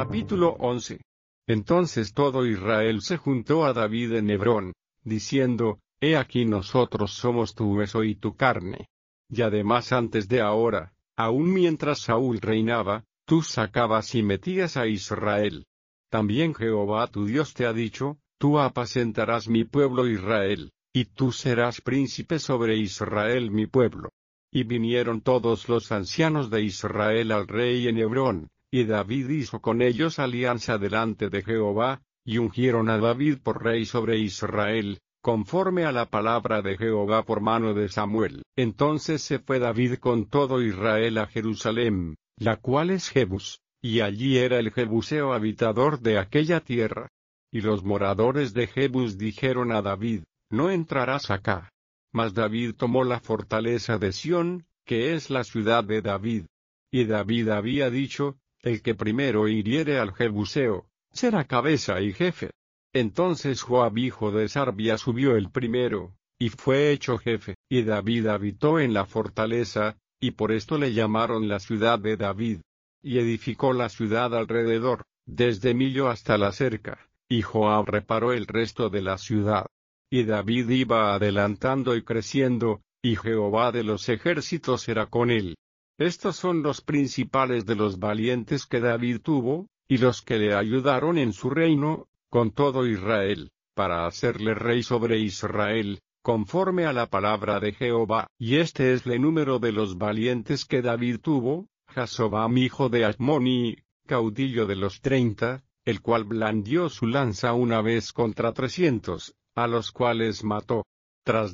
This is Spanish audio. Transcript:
Capítulo 11. Entonces todo Israel se juntó a David en Hebrón, diciendo: He aquí nosotros somos tu hueso y tu carne. Y además antes de ahora, aun mientras Saúl reinaba, tú sacabas y metías a Israel. También Jehová tu Dios te ha dicho: Tú apacentarás mi pueblo Israel, y tú serás príncipe sobre Israel mi pueblo. Y vinieron todos los ancianos de Israel al rey en Hebrón, y David hizo con ellos alianza delante de Jehová, y ungieron a David por rey sobre Israel, conforme a la palabra de Jehová por mano de Samuel. Entonces se fue David con todo Israel a Jerusalén, la cual es Jebus, y allí era el jebuseo habitador de aquella tierra. Y los moradores de Jebus dijeron a David: No entrarás acá. Mas David tomó la fortaleza de Sión, que es la ciudad de David. Y David había dicho: El que primero hiriere al jebuseo, será cabeza y jefe. Entonces Joab hijo de Sarvia subió el primero, y fue hecho jefe. Y David habitó en la fortaleza, y por esto le llamaron la ciudad de David. Y edificó la ciudad alrededor, desde Millo hasta la cerca, y Joab reparó el resto de la ciudad. Y David iba adelantando y creciendo, y Jehová de los ejércitos era con él. Estos son los principales de los valientes que David tuvo, y los que le ayudaron en su reino, con todo Israel, para hacerle rey sobre Israel, conforme a la palabra de Jehová. Y este es el número de los valientes que David tuvo: Jasobam hijo de Achmoni, caudillo de los 30, el cual blandió su lanza una vez contra 300, a los cuales mató. Tras